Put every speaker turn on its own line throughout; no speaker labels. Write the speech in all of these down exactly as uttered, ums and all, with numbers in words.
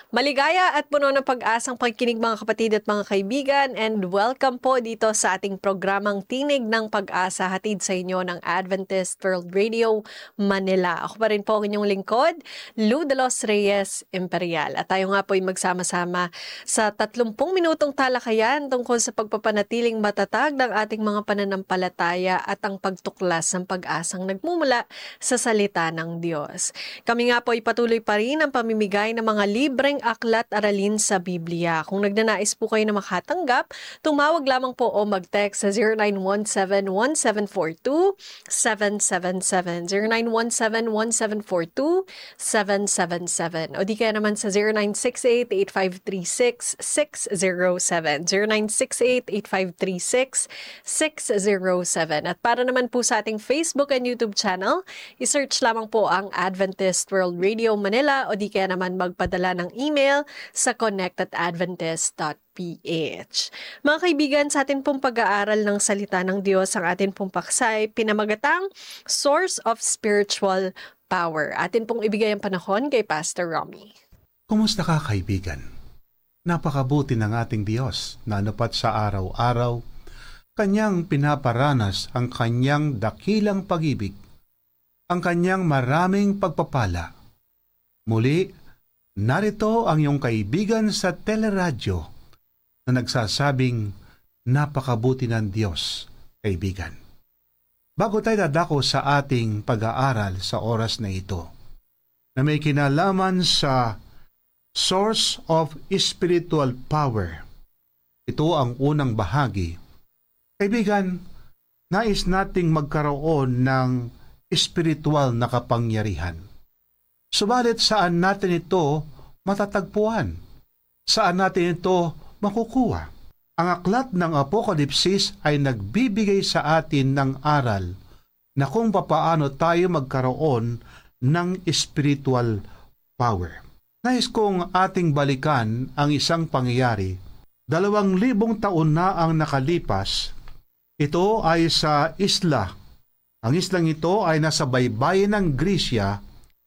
Maligaya at puno ng pag-asang pakikinig mga kapatid at mga kaibigan, and welcome po dito sa ating programang Tinig ng Pag-asa, hatid sa inyo ng Adventist World Radio Manila. Ako pa rin po ang inyong lingkod, Lou de los Reyes Imperial. At tayo nga po ay magsama-sama sa tatlumpung minutong talakayan tungkol sa pagpapanatiling matatag ng ating mga pananampalataya at ang pagtuklas ng pag-asang nagmumula sa salita ng Diyos. Kami nga po ay patuloy pa rin ang pamimigay ng mga libreng aklat aralin sa Biblia. Kung nagnanais po kayo na makatanggap, tumawag lamang po o mag-text sa zero nine one seven, one seven four two, seven seven seven, zero nine one seven, one seven four two, seven seven seven, o di kaya naman sa zero nine six eight, eight five three six, six zero seven, zero nine six eight, eight five three six, six zero seven. At para naman po sa ating Facebook and YouTube channel, i-search lamang po ang Adventist World Radio Manila o di kaya naman magpadala ng email sa connect at adventist dot p h. Mga kaibigan, sa atin pong pag-aaral ng salita ng Diyos, ang atin pong paksay, pinamagatang Source of Spiritual Power. Atin pong ibigay ang panahon kay Pastor Romy.
Kumusta ka, kaibigan? Napakabuti ng ating Diyos na anupat sa araw-araw, Kanyang pinaparanas ang Kanyang dakilang pag-ibig, ang Kanyang maraming pagpapala. Muli, narito ang iyong kaibigan sa teleradyo na nagsasabing napakabuti ng Diyos, kaibigan. Bago tayo dadako sa ating pag-aaral sa oras na ito, na may kinalaman sa Source of Spiritual Power, ito ang unang bahagi. Kaibigan, nais nating magkaroon ng espiritual na kapangyarihan. Subalit saan natin ito matatagpuan? Saan natin ito makukuha? Ang aklat ng Apokalipsis ay nagbibigay sa atin ng aral na kung papaano tayo magkaroon ng spiritual power. Nais kong ating balikan ang isang pangyayari. Dalawang libong taon na ang nakalipas. Ito ay sa isla. Ang islang ito ay nasa baybayin ng Grisya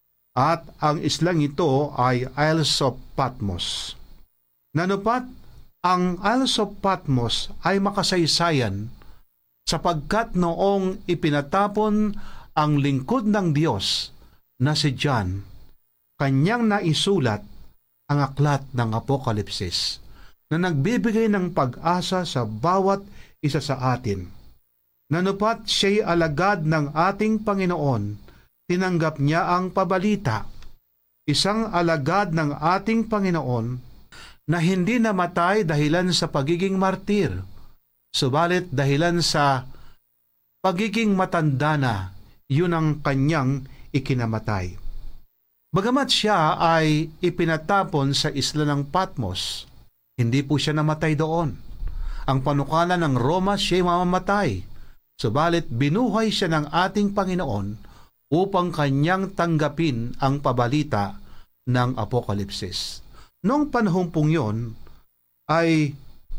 at ang islang ito ay Isles of Patmos. Nanupat, ang Isles of Patmos ay makasaysayan sapagkat noong ipinatapon ang lingkod ng Diyos na si John, kanyang naisulat ang aklat ng Apokalipsis na nagbibigay ng pag-asa sa bawat isa sa atin. Nanupat siya'y alagad ng ating Panginoon, tinanggap niya ang pabalita. Isang alagad ng ating Panginoon na hindi namatay dahilan sa pagiging martir, subalit dahilan sa pagiging matanda na, yun ang kanyang ikinamatay. Bagamat siya ay ipinatapon sa isla ng Patmos, hindi po siya namatay doon. Ang panukala ng Roma, siya'y mamamatay, subalit binuhay siya ng ating Panginoon upang kanyang tanggapin ang pabalita ng Apokalipsis. Noong panahon pong yun, ay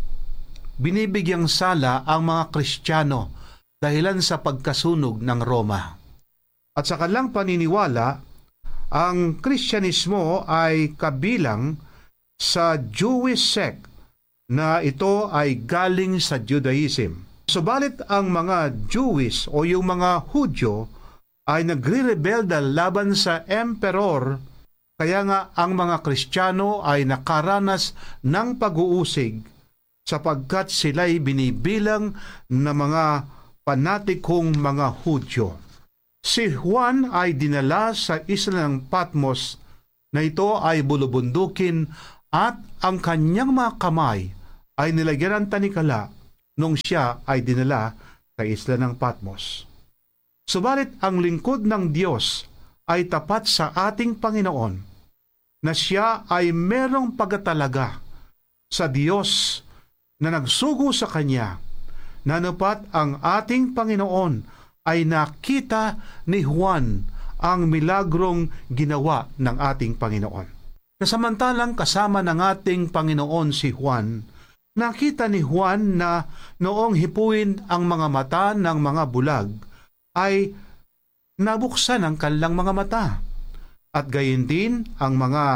binibigyang sala ang mga Kristiyano dahilan sa pagkasunog ng Roma. At sa kanilang paniniwala, ang Kristyanismo ay kabilang sa Jewish sect na ito ay galing sa Judaism. Subalit ang mga Jewish o yung mga Hudyo ay nagre-rebelda laban sa emperor, kaya nga ang mga Kristiyano ay nakaranas ng pag-uusig sapagkat sila'y binibilang na mga panatikong mga Hudyo. Si Juan ay dinala sa isla ng Patmos na ito ay bulubundukin at ang kanyang mga kamay ay nilagyan ng tanikala nung siya ay dinala sa isla ng Patmos. Subalit ang lingkod ng Diyos ay tapat sa ating Panginoon na siya ay merong pagtatalaga sa Diyos na nagsugo sa Kanya. Nanupat ang ating Panginoon ay nakita ni Juan ang milagrong ginawa ng ating Panginoon. Nasamantalang kasama ng ating Panginoon si Juan, nakita ni Juan na noong hipuin ang mga mata ng mga bulag, ay nabuksan ang kanilang mga mata. At gayon din ang mga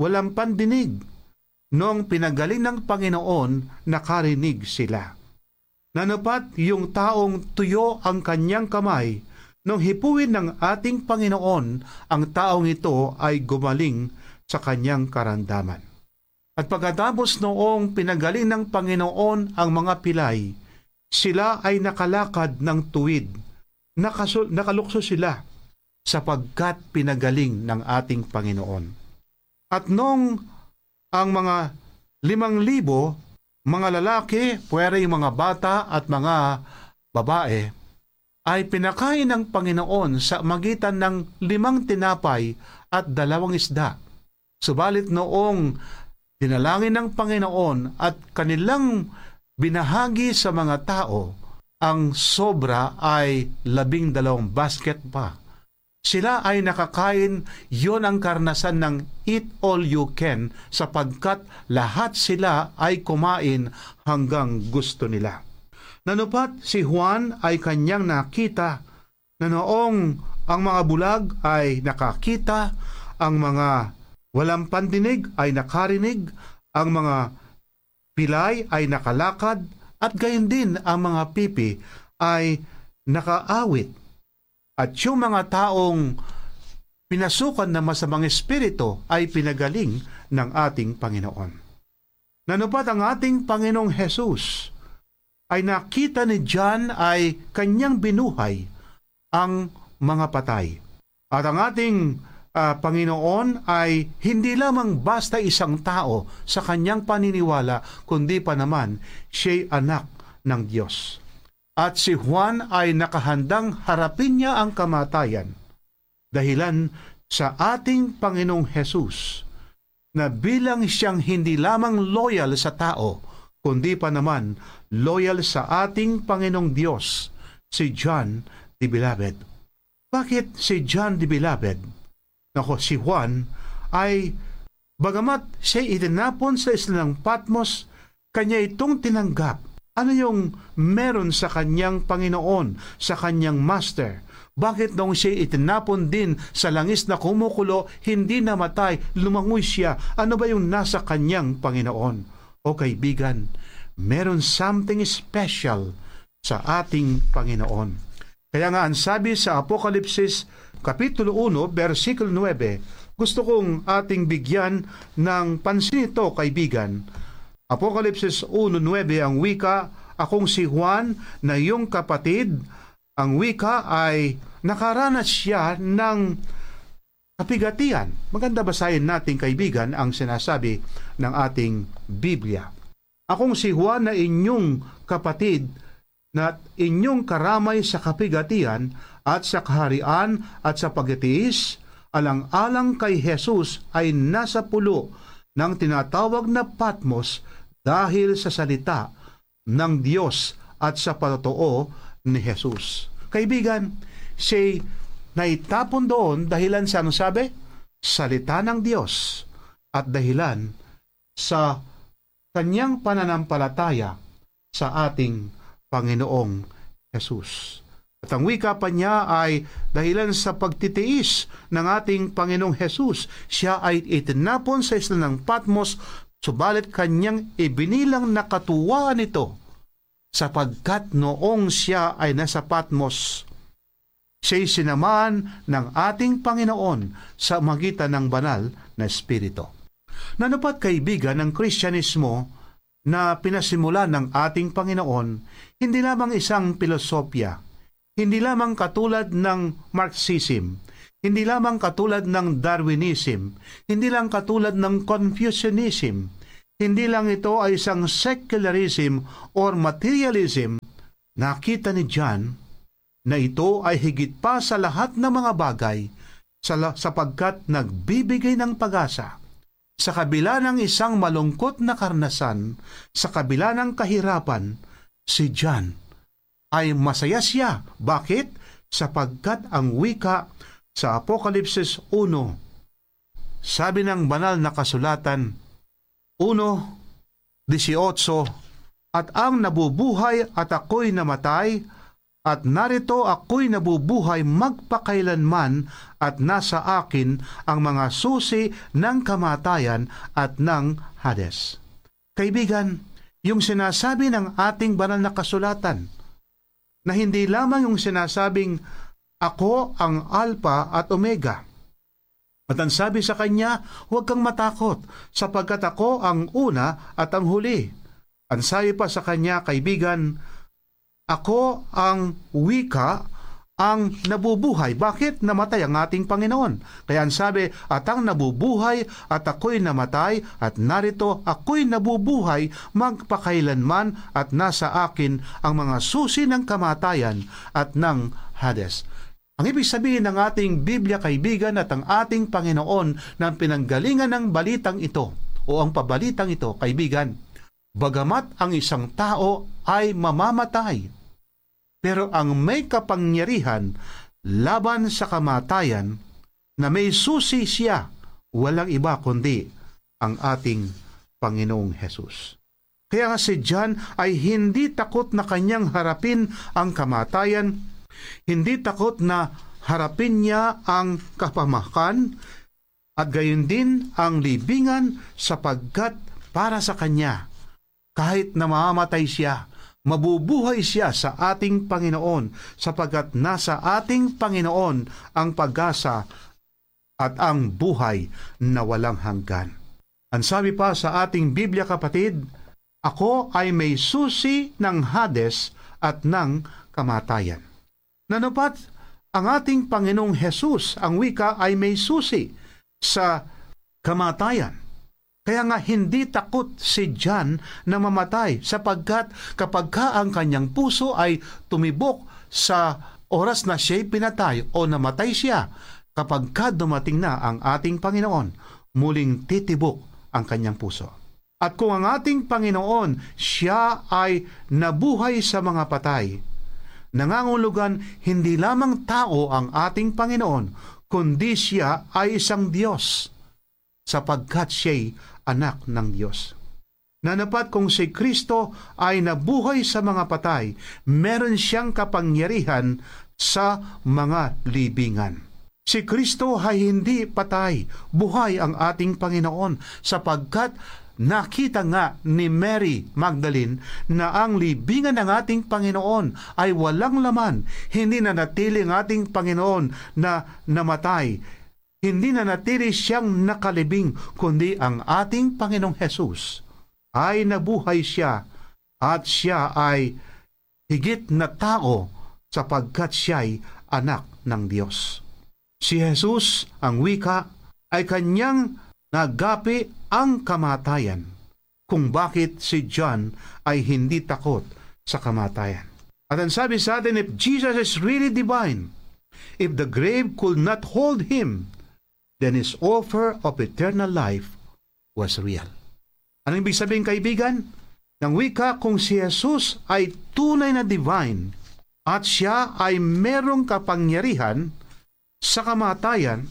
walang pandinig. Noong pinagaling ng Panginoon, nakarinig sila. Nanupat yung taong tuyo ang kanyang kamay, nung hipuin ng ating Panginoon, ang taong ito ay gumaling sa kanyang karamdaman. At pagkatapos noong pinagaling ng Panginoon ang mga pilay, sila ay nakalakad ng tuwid, Nakasul- nakalukso sila sapagkat pinagaling ng ating Panginoon. At nung ang mga limang libo, mga lalaki, puwera yung mga bata at mga babae, ay pinakain ng Panginoon sa magitan ng limang tinapay at dalawang isda. Subalit noong dinalangin ng Panginoon at kanilang binahagi sa mga tao, ang sobra ay labing dalawang basket pa. Sila ay nakakain, yon ang karnasan ng eat all you can, sapagkat lahat sila ay kumain hanggang gusto nila. Nanupat si Juan ay kanyang nakita na noong ang mga bulag ay nakakita, ang mga walang pandinig ay nakarinig, ang mga pilay ay nakalakad, at gayon din ang mga pipi ay nakaawit. At yung mga taong pinasukan ng masamang espiritu ay pinagaling ng ating Panginoon. Nanupat ang ating Panginoong Hesus ay nakita ni John ay kanyang binuhay ang mga patay. At ang ating uh, Panginoon ay hindi lamang basta isang tao sa kanyang paniniwala, kundi pa naman siya'y anak ng Diyos. At si Juan ay nakahandang harapin niya ang kamatayan dahilan sa ating Panginoong Hesus, na bilang siyang hindi lamang loyal sa tao, kundi pa naman loyal sa ating Panginoong Diyos, si John the Beloved. Bakit si John the Beloved? Nako, si Juan ay, bagamat siya itinapon sa isla ng Patmos, kanya itong tinanggap. Ano yung meron sa kanyang Panginoon, sa kanyang Master? Bakit nung siya itinapon din sa langis na kumukulo, hindi namatay, lumangoy siya? Ano ba yung nasa kanyang Panginoon? O kaibigan, meron something special sa ating Panginoon. Kaya nga ang sabi sa Apokalipsis, Kapitulo one, versikulo nine, gusto kong ating bigyan ng pansin ito, kaibigan. Apokalipsis one nine ang wika, akong si Juan na iyong kapatid. Ang wika ay nakaranas siya ng kapigatian. Maganda basahin natin, kaibigan, ang sinasabi ng ating Biblia. Akong si Juan na inyong kapatid, na inyong karamay sa kapigatian at sa kaharian at sa pagtitiis, alang-alang kay Jesus ay nasa pulo ng tinatawag na Patmos dahil sa salita ng Diyos at sa patotoo ni Jesus. Kaibigan, siya naitapon doon dahilan sa, anong sabi? Salita ng Diyos at dahilan sa kanyang pananampalataya sa ating Panginoong Jesus. At ang wika pa niya ay dahilan sa pagtitiis ng ating Panginoong Jesus. Siya ay itinapon sa isla ng Patmos, subalit kanyang ibinilang na katuwaan ito, sapagkat noong siya ay nasa Patmos, siya'y sinamaan ng ating Panginoon sa magitan ng banal na Espiritu. Nanupat, kaibigan, ng Kristyanismo na pinasimula ng ating Panginoon, hindi lamang isang pilosopya, hindi lamang katulad ng Marxism, hindi lamang katulad ng Darwinism, hindi lang katulad ng Confucianism, hindi lang ito ay isang secularism or materialism. Nakita ni John na ito ay higit pa sa lahat ng mga bagay sapagkat nagbibigay ng pag-asa. Sa kabila ng isang malungkot na karanasan, sa kabila ng kahirapan, si John ay masaya siya. Bakit? Sapagkat ang wika sa Apokalipsis one, sabi ng banal na kasulatan, one eighteen, at ang nabubuhay at ako'y namatay, At narito ako'y nabubuhay magpakailanman at nasa akin ang mga susi ng kamatayan at ng Hades. Kaibigan, yung sinasabi ng ating banal na kasulatan, na hindi lamang yung sinasabing, ako ang Alpha at Omega. At ang sabi sa kanya, huwag kang matakot, sapagkat ako ang una at ang huli. Ang sabi pa sa kanya, kaibigan, ako ang wika, ang nabubuhay. Bakit? Namatay ang ating Panginoon. Kaya ang sabi, at ang nabubuhay at ako'y namatay at narito ako'y nabubuhay magpakailanman at nasa akin ang mga susi ng kamatayan at ng Hades. Ang ibig sabihin ng ating Biblia, kaibigan, at ang ating Panginoon ng pinanggalingan ng balitang ito o ang pabalitang ito, kaibigan, bagamat ang isang tao ay mamamatay, pero ang may kapangyarihan laban sa kamatayan na may susi siya, walang iba kundi ang ating Panginoong Hesus. Kaya nga si John ay hindi takot na kanyang harapin ang kamatayan, hindi takot na harapin niya ang kapamakan, at gayon din ang libingan, sapagkat para sa kanya, kahit na mamamatay siya, mabubuhay siya sa ating Panginoon, sapagkat nasa ating Panginoon ang pag-asa at ang buhay na walang hanggan. Ang sabi pa sa ating Biblia, kapatid, ako ay may susi ng Hades at ng kamatayan. Nanupat ang ating Panginoong Hesus, ang wika ay may susi sa kamatayan. Kaya nga hindi takot si John na mamatay, sapagkat kapag ka ang kanyang puso ay tumibok sa oras na siya'y pinatay o namatay siya, kapag ka dumating na ang ating Panginoon, muling titibok ang kanyang puso. At kung ang ating Panginoon, siya ay nabuhay sa mga patay, nangangulugan hindi lamang tao ang ating Panginoon, kundi siya ay isang Diyos, sapagkat siya'y anak ng Diyos. Nanapat kung si Kristo ay nabuhay sa mga patay, meron siyang kapangyarihan sa mga libingan. Si Kristo ay hindi patay, buhay ang ating Panginoon, sapagkat nakita nga ni Mary Magdalene na ang libingan ng ating Panginoon ay walang laman. Hindi na natili ang ating Panginoon na namatay. Hindi na natili siyang nakalibing, kundi ang ating Panginoong Hesus ay nabuhay siya, at siya ay higit na tao sapagkat siya'y anak ng Diyos. Si Hesus, ang wika, ay kanyang nagapi ang kamatayan, kung bakit si John ay hindi takot sa kamatayan. At ang sabi sa atin, if Jesus is really divine, if the grave could not hold him, then his offer of eternal life was real. Ano ibig sabihin, kaibigan? Nang wika, kung si Jesus ay tunay na divine at siya ay merong kapangyarihan sa kamatayan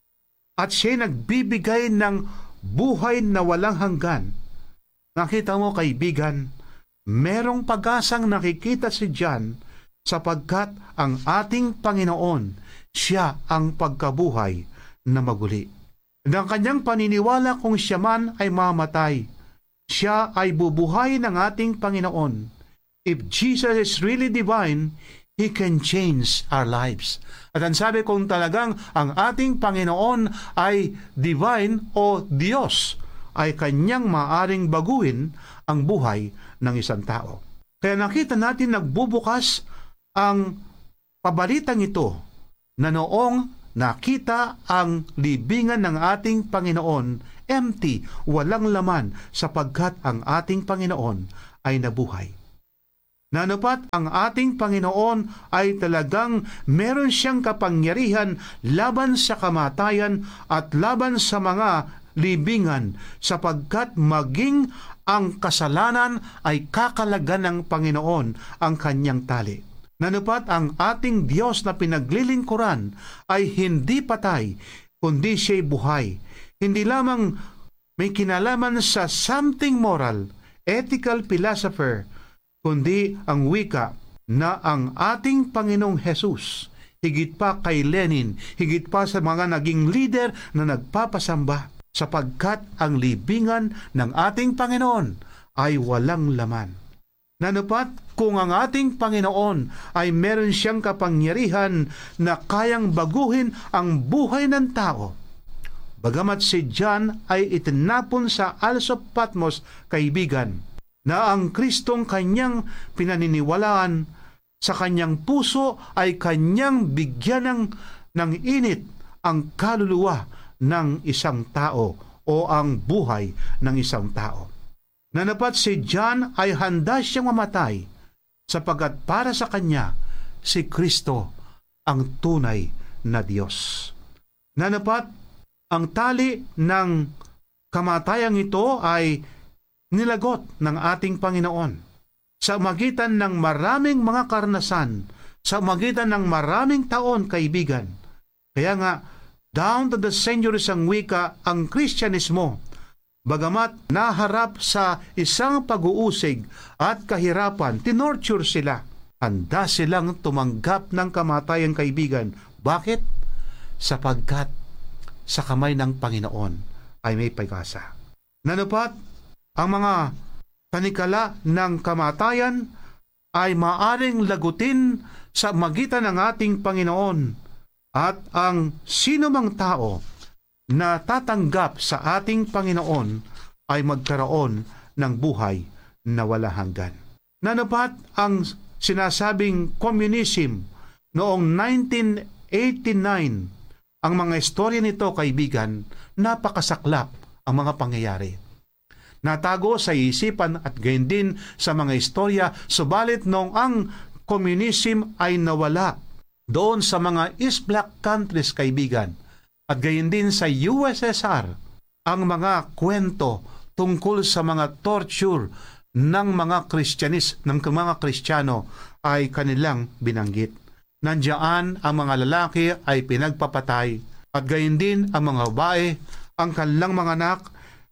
at siya nagbibigay ng buhay na walang hanggan, nakita mo, kaibigan, merong pag-asang nakikita si John, sapagkat ang ating Panginoon, siya ang pagkabuhay na maguli. Ng kanyang paniniwala, kung siya man ay mamatay, siya ay bubuhay ng ating Panginoon. If Jesus is really divine, He can change our lives. At ang sabi, kung talagang ang ating Panginoon ay divine o Diyos, ay kanyang maaring baguhin ang buhay ng isang tao. Kaya nakita natin nagbubukas ang pabalitang ito na noong nakita ang libingan ng ating Panginoon empty, walang laman, sapagkat ang ating Panginoon ay nabuhay. Nanupat ang ating Panginoon ay talagang meron siyang kapangyarihan laban sa kamatayan at laban sa mga libingan, sapagkat maging ang kasalanan ay kakalagan ng Panginoon ang kanyang tali. Nanupat ang ating Diyos na pinaglilingkuran ay hindi patay, kundi siya'y buhay. Hindi lamang may kinalaman sa something moral, ethical philosopher, kundi ang wika, na ang ating Panginoong Hesus, higit pa kay Lenin, higit pa sa mga naging leader na nagpapasamba, sapagkat ang libingan ng ating Panginoon ay walang laman. Nanupat kung ang ating Panginoon ay meron siyang kapangyarihan na kayang baguhin ang buhay ng tao. Bagamat si John ay itinapon sa Isles of Patmos, kaibigan, na ang Kristong kanyang pinaniniwalaan sa kanyang puso ay kanyang bigyan ng, ng init ang kaluluwa ng isang tao o ang buhay ng isang tao. Nanapat si John ay handa siyang mamatay sapagkat para sa kanya si Kristo ang tunay na Diyos. Nanapat ang tali ng kamatayang ito ay nilagot ng ating Panginoon sa magitan ng maraming mga karanasan, sa magitan ng maraming taon, kaibigan. Kaya nga, down to the centuries ang wika, ang Kristyanismo, bagamat naharap sa isang pag-uusig at kahirapan, tinorture sila. Handa silang tumanggap ng kamatayan, kaibigan. Bakit? Sapagkat sa kamay ng Panginoon ay may pag-asa. Nanupat, ang mga tanikala ng kamatayan ay maaring lagutin sa magitan ng ating Panginoon, at ang sino mang tao na tatanggap sa ating Panginoon ay magkaroon ng buhay na wala hanggan. Nanupat ang sinasabing communism noong nineteen eighty-nine. Ang mga istorya nito, kaibigan, napakasaklap ang mga pangyayari. Natago sa isipan at gayon din sa mga istorya, subalit noong ang communism ay nawala doon sa mga East Bloc countries, kaibigan, at gayon din sa U S S R, ang mga kwento tungkol sa mga torture ng mga Kristyanis, ng mga Kristiyano ay kanilang binanggit. Nandiyan ang mga lalaki ay pinagpapatay, at gayon din ang mga babae, ang kanilang mga anak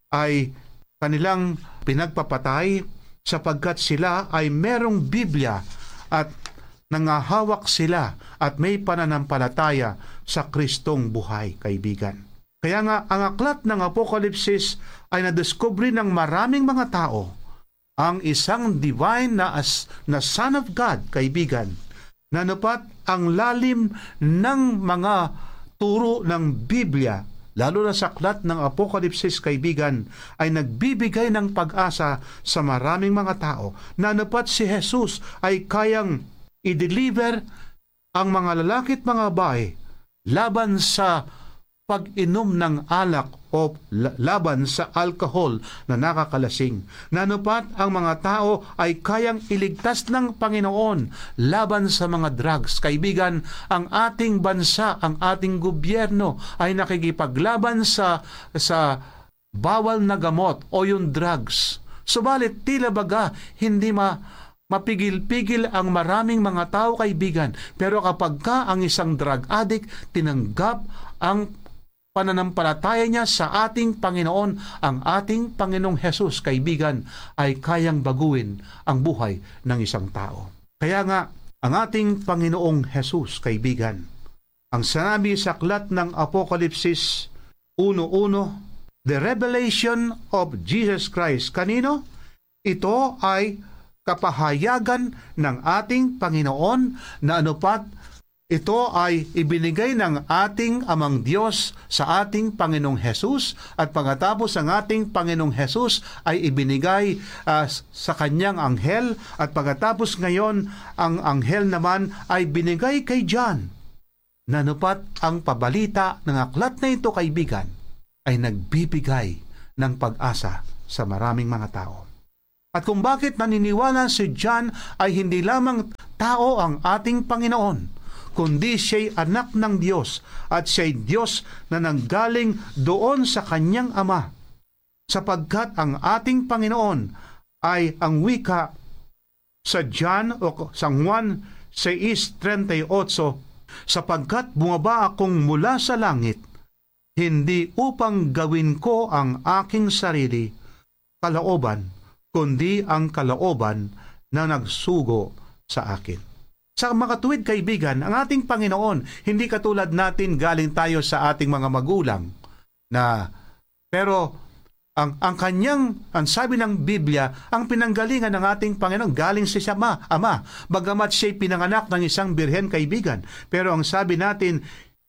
ay kanilang pinagpapatay sapagkat sila ay merong Biblia at nangahawak sila at may pananampalataya sa Kristong buhay, kaibigan. Kaya nga, ang aklat ng Apokalipsis ay nadiskubre ng maraming mga tao ang isang divine na, as, na Son of God, kaibigan, nanupat ang lalim ng mga turo ng Biblia, lalo na sa aklat ng Apokalipsis, kaibigan, ay nagbibigay ng pag-asa sa maraming mga tao. Nanupat si Jesus ay kayang i-deliver ang mga lalaki at mga babae laban sa pag-inom ng alak o laban sa alcohol na nakakalasing. Nanupat ang mga tao ay kayang iligtas ng Panginoon laban sa mga drugs. Kaibigan, ang ating bansa, ang ating gobyerno ay nakikipaglaban sa sa bawal na gamot o yung drugs. Subalit tila baga hindi ma mapigil-pigil ang maraming mga tao, kaibigan. Pero kapag ka ang isang drug addict tinanggap ang pananampalataya niya sa ating Panginoon, ang ating Panginoong Hesus, kaibigan, ay kayang baguhin ang buhay ng isang tao. Kaya nga, ang ating Panginoong Hesus, kaibigan, ang sinabi sa aklat ng Apokalipsis one one, the revelation of Jesus Christ. Kanino? Ito ay kapahayagan ng ating Panginoon na anupat, ito ay ibinigay ng ating Amang Diyos sa ating Panginoong Hesus, at pagkatapos ang ating Panginoong Hesus ay ibinigay uh, sa kanyang anghel, at pagkatapos ngayon ang anghel naman ay binigay kay John. Nanupat ang pabalita ng aklat na ito, kaibigan, ay nagbibigay ng pag-asa sa maraming mga tao. At kung bakit naniniwala si John ay hindi lamang tao ang ating Panginoon, kundi siya'y anak ng Diyos at siya'y Diyos na nanggaling doon sa kanyang Ama, sapagkat ang ating Panginoon ay ang wika sa John o sa Juan six thirty-eight, sapagkat bumaba akong mula sa langit, hindi upang gawin ko ang aking sarili kalooban, kundi ang kalooban na nagsugo sa akin. Sa makatuwid kaibigan, ang ating Panginoon, hindi katulad natin galing tayo sa ating mga magulang na pero ang ang kanyang ang sabi ng Biblia, ang pinanggalingan ng ating Panginoon galing sa siya ama, ama bagamat siya'y pinanganak ng isang birhen kaibigan. Pero ang sabi natin,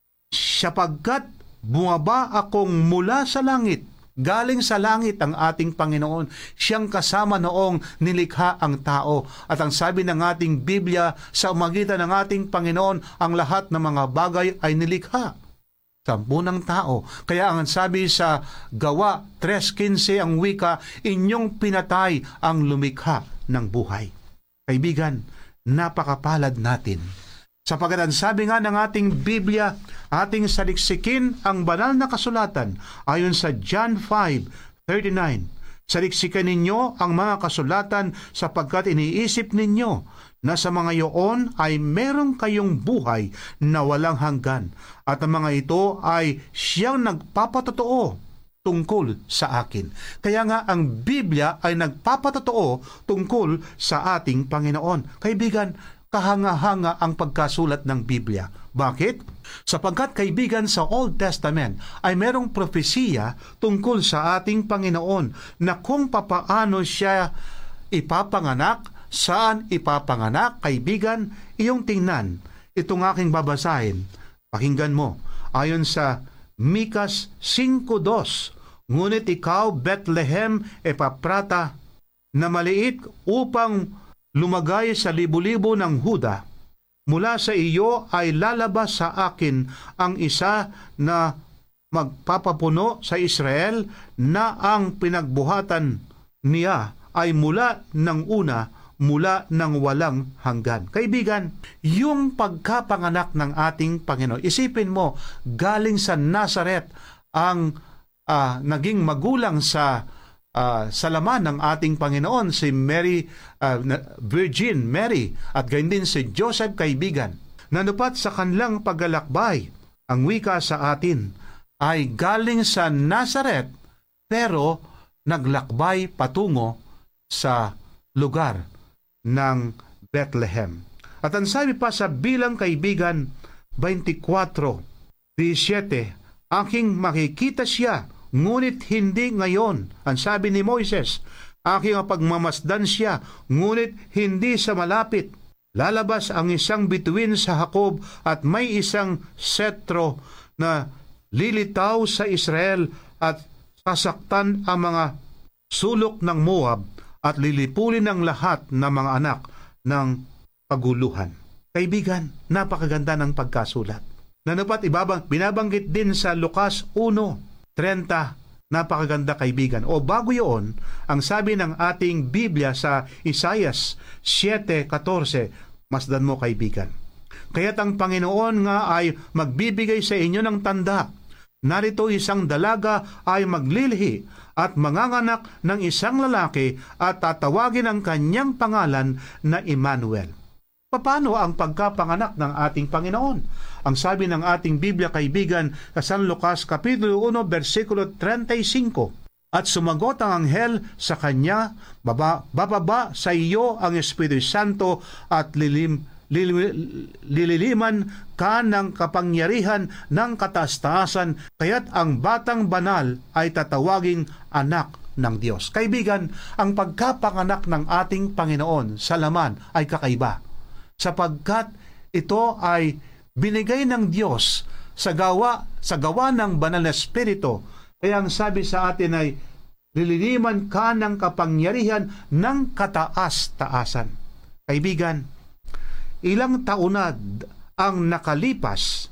sapagkat bumaba akong mula sa langit, galing sa langit ang ating Panginoon. Siyang kasama noong nilikha ang tao. At ang sabi ng ating Biblia, sa umagitan ng ating Panginoon, ang lahat ng mga bagay ay nilikha. Sampu ng tao. Kaya ang sabi sa Gawa tres fifteen ang wika, inyong pinatay ang lumikha ng buhay. Kaibigan, napakapalad natin. Sapagkat ang sabi nga ng ating Biblia, ating saliksikin ang banal na kasulatan ayon sa John five thirty-nine. Saliksikan ninyo ang mga kasulatan sapagkat iniisip ninyo na sa mga iyon ay meron kayong buhay na walang hanggan. At ang mga ito ay siyang nagpapatotoo tungkol sa akin. Kaya nga ang Biblia ay nagpapatotoo tungkol sa ating Panginoon. Kaibigan, kahanga-hanga ang pagkasulat ng Biblia. Bakit? Sapagkat kaibigan sa Old Testament ay merong propesiya tungkol sa ating Panginoon na kung papaano siya ipapanganak, saan ipapanganak, kaibigan, iyong tingnan. Itong aking babasahin. Pakinggan mo. Ayon sa Mikas five two, ngunit ikaw, Bethlehem Epaprata, na maliit upang lumagay sa libu-libo ng Huda, mula sa iyo ay lalabas sa akin ang isa na magpapapuno sa Israel, na ang pinagbuhatan niya ay mula ng una, mula ng walang hanggan. Kaibigan, yung pagkapanganak ng ating Panginoon, isipin mo, galing sa Nazaret ang uh, naging magulang sa Uh, sa laman ng ating Panginoon, si Mary, uh, Virgin Mary, at gayon din si Joseph, kaibigan. Nanupat sa kanilang paglalakbay, ang wika sa atin ay galing sa Nazaret, pero naglakbay patungo sa lugar ng Bethlehem. At ang sabi pa sa Bilang, kaibigan, twenty-four seventeen, aking makikita siya, ngunit hindi ngayon. Ang sabi ni Moises, aking pagmamasdan siya, ngunit hindi sa malapit. Lalabas ang isang bituin sa Jacob at may isang setro na lilitaw sa Israel at sasaktan ang mga sulok ng Moab at lilipulin ang lahat ng mga anak ng paguluhan. Kaibigan, napakaganda ng pagkasulat. Nanupat ibabang, binabanggit din sa Lucas one thirty, napakaganda kaibigan. O bago yun, ang sabi ng ating Biblia sa Isaiah seven fourteen, masdan mo kaibigan. Kaya't ang Panginoon nga ay magbibigay sa inyo ng tanda. Narito isang dalaga ay maglilihi at manganganak ng isang lalaki at tatawagin ang kanyang pangalan na Emmanuel. Paano ang pagkapanganak ng ating Panginoon? Ang sabi ng ating Biblia, kaibigan, sa San Lucas Kapitulo one, versikulo thirty-five, at sumagot ang anghel sa kanya, baba, bababa sa iyo ang Espiritu Santo at lilim, lilim, lililiman ka ng kapangyarihan ng kataas-taasan, kaya't ang batang banal ay tatawaging anak ng Diyos. Kaibigan, ang pagkapanganak ng ating Panginoon sa laman ay kakaiba, sapagkat ito ay binigay ng Diyos sa gawa sa gawa ng banal na Espiritu. Kaya ang sabi sa atin ay lililiman ka ng kapangyarihan ng kataas-taasan. Kaibigan, ilang taon na ang nakalipas,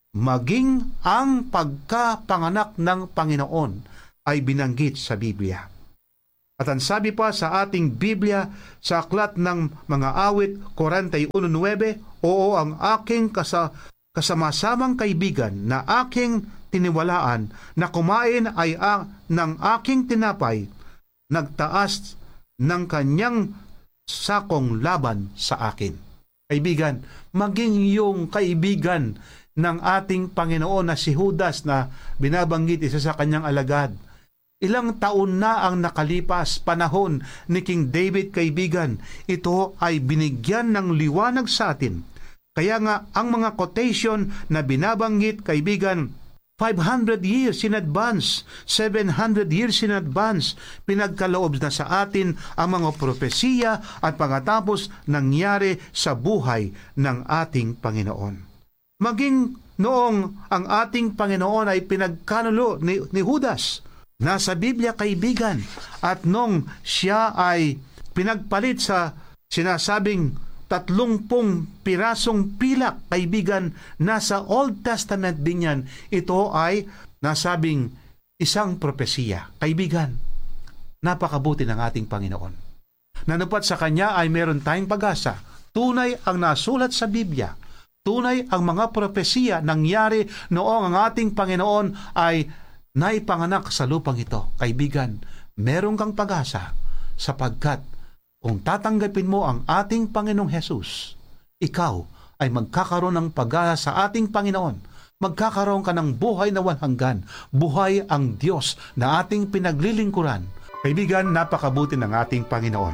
maging ang pagkapanganak ng Panginoon ay binanggit sa Biblia. At ang sabi pa sa ating Biblia sa aklat ng mga awit forty-one nine, oo, ang aking kasa, kasama-samang kaibigan na aking tiniwalaan na kumain ay ang, ng aking tinapay, nagtaas ng kanyang sakong laban sa akin. Kaibigan, maging yung kaibigan ng ating Panginoon na si Judas na binabanggit isa sa kanyang alagad, Ilang taon na ang nakalipas, panahon ni King David, kaibigan. Ito ay binigyan ng liwanag sa atin. Kaya nga, ang mga quotation na binabanggit, kaibigan, five hundred years in advance, seven hundred years in advance, pinagkaloob na sa atin ang mga propesiya at pagkatapos nangyari sa buhay ng ating Panginoon. Maging noong ang ating Panginoon ay pinagkanulo ni, ni Judas, nasa Biblia, kaibigan, at nung siya ay pinagpalit sa sinasabing tatlumpung pirasong pilak, kaibigan, nasa Old Testament din yan, ito ay nasabing isang propesiya. Kaibigan, napakabuti ng ating Panginoon. Nanupat sa Kanya ay meron tayong pag-asa. Tunay ang nasulat sa Biblia. Tunay ang mga propesiya nangyari noong ang ating Panginoon ay naipanganak sa lupang ito. Kaibigan, meron kang pag-asa sapagkat kung tatanggapin mo ang ating Panginoong Hesus, ikaw ay magkakaroon ng pag-asa sa ating Panginoon. Magkakaroon ka ng buhay na walang hanggan. Buhay ang Diyos na ating pinaglilingkuran. Kaibigan, napakabuti ng ating Panginoon.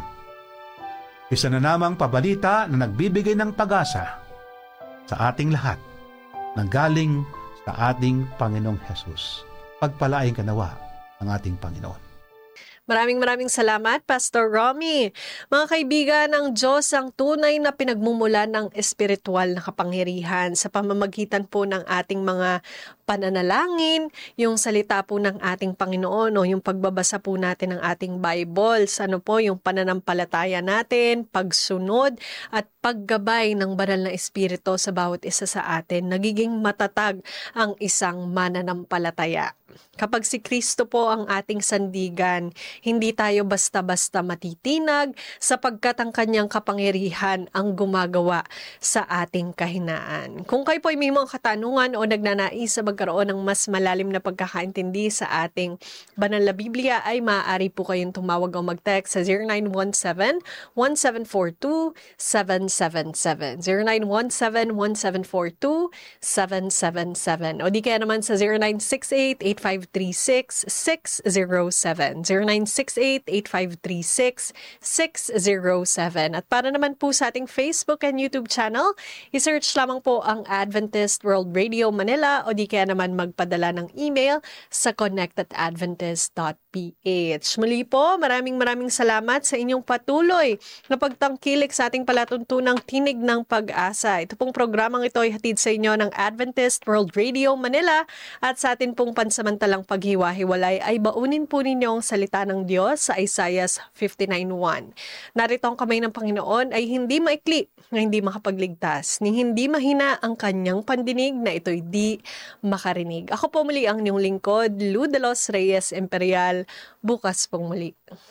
Isa na namang pabalita na nagbibigay ng pag-asa sa ating lahat na galing sa ating Panginoong Hesus. Pagpalain ka nawa ang ating Panginoon.
Maraming maraming salamat, Pastor Romy. Mga kaibigan, ang Diyos ang tunay na pinagmumulan ng espiritual na kapangyarihan sa pamamagitan po ng ating mga pananalangin, yung salita po ng ating Panginoon o yung pagbabasa po natin ng ating Bibles, ano po yung pananampalataya natin, pagsunod at paggabay ng banal na espiritu sa bawat isa sa atin. Nagiging matatag ang isang mananampalataya. Kapag si Kristo po ang ating sandigan, hindi tayo basta-basta matitinag sapagkat ang kanyang kapangyarihan ang gumagawa sa ating kahinaan. Kung kayo po ay may mga katanungan o nagnanais sa magkaroon ng mas malalim na pagkakaintindi sa ating banal na Biblia, ay maaari po kayong tumawag o mag-text sa zero nine one seven, one seven four two, seven seven seven. zero nine one seven, one seven four two, seven seven seven. O di kaya naman sa zero nine six eight, eight five three six, six zero seven. zero nine six eight, eight five three six, six zero seven. At para naman po sa ating Facebook and YouTube channel, isearch lamang po ang Adventist World Radio Manila o di kaya naman magpadala ng email sa connect at adventist dot p h. Muli po, maraming maraming salamat sa inyong patuloy na pagtangkilik sa ating palatuntunang Tinig ng Pag-asa. Ito pong programang ito ay hatid sa inyo ng Adventist World Radio Manila at sa atin pong pansamantalang paghiwa-hiwalay ay baunin po ninyo ang salita ng Diyos sa Isaiah fifty-nine one. Narito ang kamay ng Panginoon ay hindi maikli na hindi makapagligtas, ni hindi mahina ang kanyang pandinig na ito'y di makarinig. Ako po muli ang inyong lingkod, Lou de los Reyes Imperial. Bukas pong muli.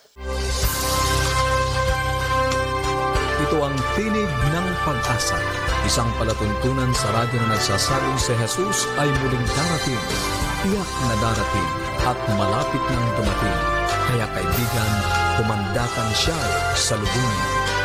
Ito ang Tinig ng Pag-asa, isang palatuntunan sa radyo na nagsasabing si Jesus ay muling darating, tiyak na darating at malapit nang dumating. Kaya kaibigan, kumandatan siya sa lubungin.